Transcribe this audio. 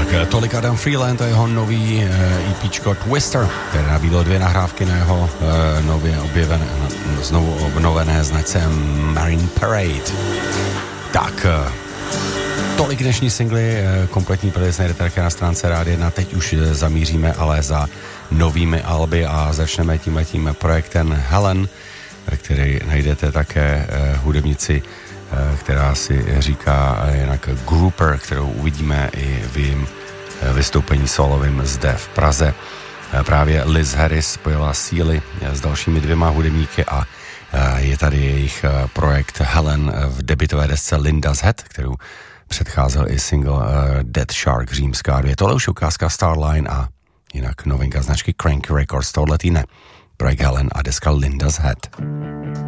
Tolik Adam Freeland a jeho nový EPčko Twister, které nabídlo 2 nahrávky na jeho nově objevené, znovu obnovené značce Marine Parade. Tak, tolik dnešní singly, kompletní playlist najdete také na stránce Rádia 1. Teď už zamíříme ale za novými alby a začneme tímhletím projektem Helen, který najdete také hudebnici, která si říká jinak Grouper, kterou uvidíme i v jejím vystoupení solovým zde v Praze. Právě Liz Harris spojila síly s dalšími 2 hudebníky a je tady jejich projekt Helen v debutové desce Linda's Head, kterou předcházel i single Dead Shark římská 2. Tohle už ukázka Starline a jinak novinka značky Cranky Records tohle týdne. Projekt Helen a deska Linda's Head.